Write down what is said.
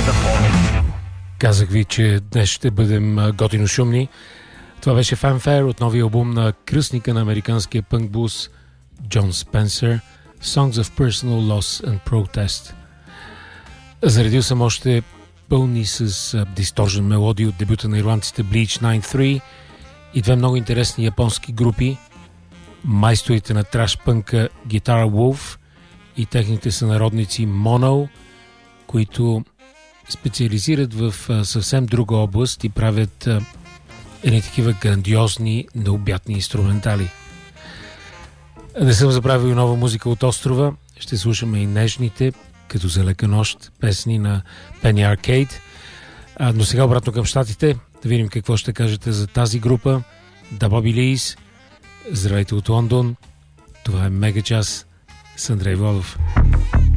Казах ви, че днес ще бъдем готино шумни. Това беше Fanfare от новия албум на кръстника на американския пънк блуз Джон Спенсър, Songs of Personal Loss and Protest. Заредил съм още пълни с дисторжен мелодии от дебюта на ирландците Bleach 93 и две много интересни японски групи, майсторите на траш пънка Guitar Wolf и техните сънародници Mono, които специализират в съвсем друга област и правят едни такива грандиозни, необятни инструментали. Не съм забравил нова музика от острова. Ще слушаме и нежните, като за лека нощ, песни на Penny Arcade. Но сега обратно към щатите, да видим какво ще кажете за тази група. The Bobby Lees. Здравейте от Лондон. Това е Мега Час с Андрей Владов.